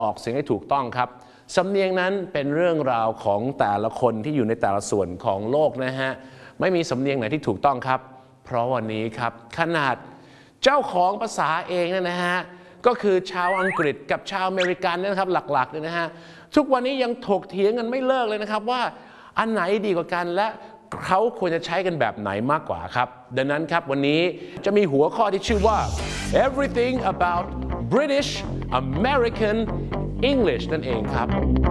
ออกเสียงให้ถูกต้องครับสำเนียงนั้นเป็นเรื่องราวของแต่ละคนที่อยู่ในแต่ละส่วนของโลกนะฮะไม่มีสำเนียงไหนที่ถูกต้องครับเพราะวันนี้ครับขนาดเจ้าของภาษาเองนะฮะก็คือชาวอังกฤษกับชาวอเมริกันนะครับหลักๆเลยนะฮะทุกวันนี้ยังถกเถียงกันไม่เลิกเลยนะครับว่าอันไหนดีกว่ากันและเขาควรจะใช้กันแบบไหนมากกว่าครับดังนั้นครับวันนี้จะมีหัวข้อที่ชื่อว่า everything about British American English นั่นเองครับ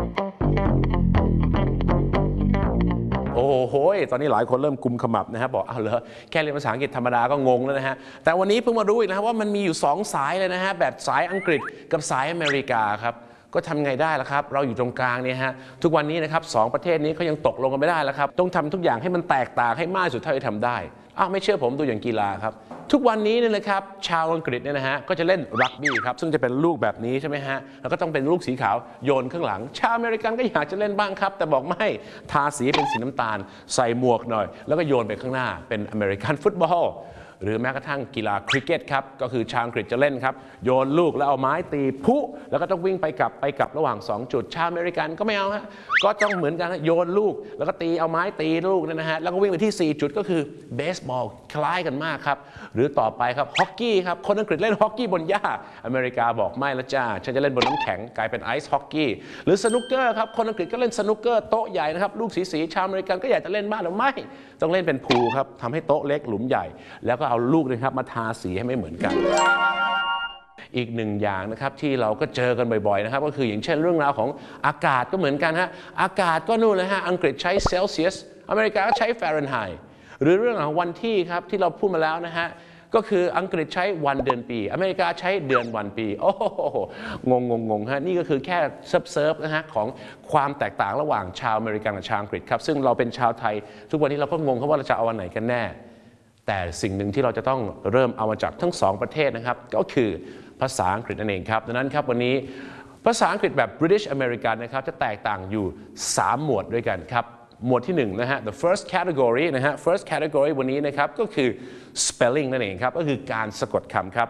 โอ้โหตอนนี้หลายคนเริ่มกุมขมับนะครับบอกเหรอแค่เรียนภาษาอังกฤษธรรมดาก็งงแล้วนะฮะแต่วันนี้เพิ่งมารู้อีกนะครับว่ามันมีอยู่2สายเลยนะฮะแบบสายอังกฤษกับสายอเมริกาครับก็ทำไงได้ล่ะครับเราอยู่ตรงกลางเนี่ยฮะทุกวันนี้นะครับ2ประเทศนี้เขายังตกลงกันไม่ได้แล้วครับต้องทำทุกอย่างให้มันแตกต่างให้มากสุดเท่าที่ทำได้ไม่เชื่อผมดูอย่างกีฬาครับทุกวันนี้เนี่ยนะครับชาวอังกฤษเนี่ยนะฮะก็จะเล่นรักบี้ครับซึ่งจะเป็นลูกแบบนี้ใช่ไหมฮะแล้วก็ต้องเป็นลูกสีขาวโยนข้างหลังชาวอเมริกันก็อยากจะเล่นบ้างครับแต่บอกไม่ทาสีเป็นสีน้ำตาลใส่หมวกหน่อยแล้วก็โยนไปข้างหน้าเป็นอเมริกันฟุตบอลหรือแม้กระทั่งกีฬาคริกเก็ตครับก็คือชาวอังกฤษจะเล่นครับโยนลูกแล้วเอาไม้ตีพุแล้วก็ต้องวิ่งไปกลับระหว่าง2จุดชาวอเมริกันก็ไม่เอาฮะก็ต้องเหมือนกันโยนลูกแล้วก็ตีเอาไม้ตีลูกนะฮะแล้วก็วิ่งไปที่4จุดก็คือเบสบอลคล้ายกันมากครับหรือต่อไปครับฮอกกี้ครับคนอังกฤษเล่นฮอกกี้บนหญ้าอเมริกาบอกไม่ละจ้าฉันจะเล่นบนน้ำแข็งกลายเป็นไอซ์ฮอกกี้หรือสนุกเกอร์ครับคนอังกฤษก็เล่นสนุกเกอร์โต๊ะใหญ่นะครับลูกสีชาวอเมริกันก็อยากจะเล่นบ้างหรือไม่ต้องเล่นเป็นพูลครับทำให้โต๊ะเล็กหลุมใหญ่แล้วก็เอาลูกนะครับมาทาสีให้ไม่เหมือนกันอีกหนึ่งอย่างนะครับที่เราก็เจอกันบ่อยๆนะครับก็คืออย่างเช่นเรื่องราวของอากาศก็เหมือนกันฮะอากาศก็นู่นนะฮะอังกฤษใช้เซลเซียสอเมริกาก็ใช้ฟาเรนไฮต์หรือเรื่องของวันที่ครับที่เราพูดมาแล้วนะฮะก็คืออังกฤษใช้วันเดือนปีอเมริกาใช้เดือนวันปีโอ้โหงงฮะนี่ก็คือแค่เซิร์ฟนะฮะของความแตกต่างระหว่างชาวอเมริกันกับชาวอังกฤษครับซึ่งเราเป็นชาวไทยทุกวันนี้เราก็งงว่าเราจะเอาอันไหนกันแน่แต่สิ่งหนึ่งที่เราจะต้องเริ่มเอามาจากทั้ง2ประเทศนะครับก็คือภาษาอังกฤษนั่นเองครับดังนั้นครับวันนี้ภาษาอังกฤษแบบ British American นะครับจะแตกต่างอยู่3หมวดด้วยกันครับหมวดที่1นะฮะ the first category นะฮะ first category วันนี้นะครับก็คือ spelling นั่นเองครับก็คือการสะกดคำครับ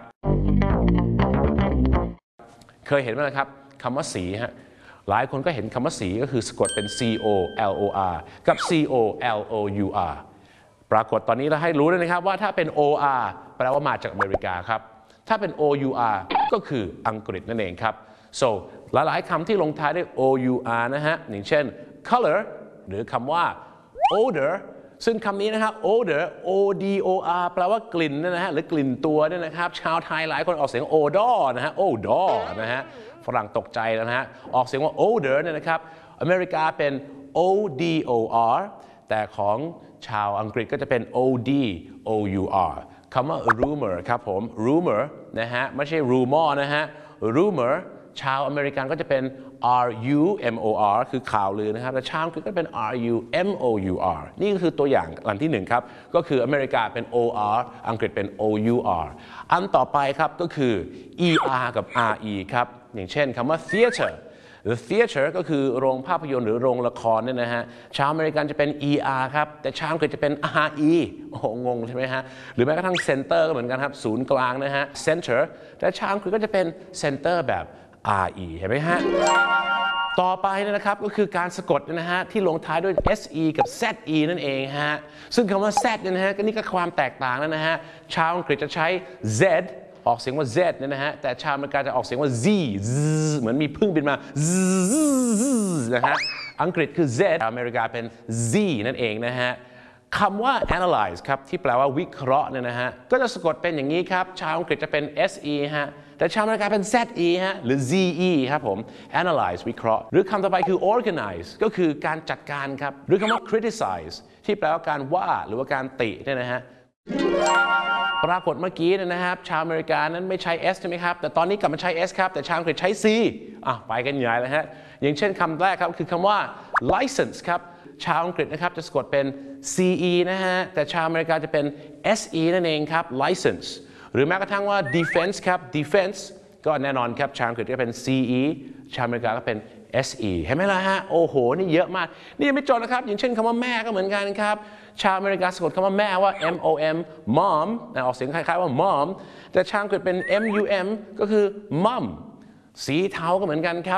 เคยเห็นไหมครับคำว่าสีฮะหลายคนก็เห็นคำว่าสีก็คือสะกดเป็น C O L O R กับ C O L O U R ปรากฏตอนนี้เราให้รู้เลยนะครับว่าถ้าเป็น OR แปลว่ามาจากอเมริกาครับถ้าเป็น OUR ก็คืออังกฤษนั่นเองครับ so หลายๆคำที่ลงท้ายด้วย OUR นะฮะอย่างเช่น color หรือคำว่า odor ซึ่งคำนี้นะครับ odor ODOR แปลว่ากลิ่นนะฮะหรือกลิ่นตัวเนี่ยนะครับชาวไทยหลายคนออกเสียง odor นะฮะ odor นะฮะฝรั่งตกใจแล้วนะฮะออกเสียงว่า odor เนี่ยนะครับอเมริกาเป็น ODOR แต่ของชาวอังกฤษก็จะเป็น ODOUR คำว่า rumor ครับผม rumor นะฮะไม่ใช่ rumor นะฮะ rumor ชาวอเมริกันก็จะเป็น RUMOR คือข่าวลือนะครับแต่ชาวอังกฤษก็เป็น RUMOUR นี่ก็คือตัวอย่างอันที่1ครับก็คืออเมริกาเป็น OR อังกฤษเป็น OUR อันต่อไปครับก็คือ ER กับ RE ครับอย่างเช่นคำว่า theater The theater ก็คือโรงภาพยนตร์หรือโรงละครเนี่ยนะฮะชาวอเมริกันจะเป็น ER ครับแต่ชาวอังกฤษจะเป็น RE โอ้โหงงใช่ไหมฮะหรือแม้กระทั่ง center ก็เหมือนกันครับศูนย์กลางนะฮะ center แต่ชาวอังกฤษก็จะเป็น center แบบ RE เห็นไหมฮะต่อไปนะครับก็คือการสะกดนะฮะที่ลงท้ายด้วย SE กับ ZE นั่นเองฮะซึ่งคำว่า Z เนี่ยนะฮะก็นี่ก็ความแตกต่างแล้วนะฮะชาวอังกฤษจะใช้ Zออกเสียงว่า Z เนี่ยนะฮะแต่ชาวอเมริกาจะออกเสียงว่า Z เหมือนมีพึ่งบินมานะฮะอังกฤษคือ Z อเมริกาเป็น Z นั่นเองนะฮะคำว่า analyze ครับที่แปลว่าวิเคราะห์เนี่ยนะฮะก็จะสะกดเป็นอย่างนี้ครับชาวอังกฤษจะเป็น SE ฮะแต่ชาวอเมริกาเป็น ZE ฮะหรือ ZE ครับผม analyze วิเคราะห์หรือคำต่อไปคือ organize ก็คือการจัดการครับหรือคำว่า criticize ที่แปลว่าการว่าหรือว่าการติเนี่ยนะฮะปรากฏเมื่อกี้นะครับชาวอเมริกานั้นไม่ใช้ S ใช่ไหมครับแต่ตอนนี้กลับมาใช้ S ครับแต่ชาวอังกฤษใช้ C ไปกันใหญ่แล้วฮะอย่างเช่นคำแรกครับคือคำว่า license ครับชาวอังกฤษนะครับจะสะกดเป็น CE นะฮะแต่ชาวอเมริกาจะเป็น SE นั่นเองครับ license หรือแม้กระทั่งว่า defense ครับ defense ก็แน่นอนครับชาวอังกฤษก็เป็น CE ชาวอเมริกาก็เป็น SE เห็นไหมล่ะฮะโอ้โหนี่เยอะมากนี่ยังไม่จบนะครับอย่างเช่นคำว่าแม่ก็เหมือนกันครับชาวอเมริกาสะกดคำว่าแม่ว่า MOM mom ออกเสียงคล้ายๆว่า mom แต่ชาวอังกฤษเป็น MUM ก็คือ mum สีเทาก็เหมือนกันครับ